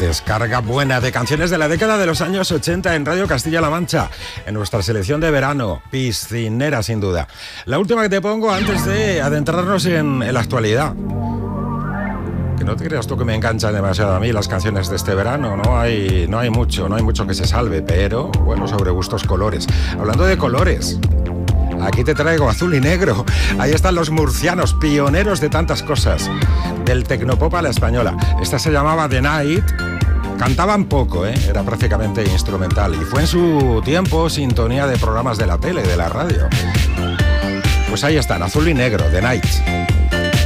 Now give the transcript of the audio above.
descarga buena de canciones de la década de los años 80 en Radio Castilla-La Mancha, en nuestra selección de verano, piscinera sin duda. La última que te pongo antes de adentrarnos en la actualidad. Que no te creas tú que me enganchan demasiado a mí las canciones de este verano, no hay mucho que se salve, pero bueno, sobre gustos colores. Hablando de colores, aquí te traigo azul y negro. Ahí están los murcianos, pioneros de tantas cosas, del tecnopop a la española. Esta se llamaba The Night. Cantaban poco, era prácticamente instrumental. Y fue en su tiempo sintonía de programas de la tele, de la radio. Pues ahí están, azul y negro, The Night.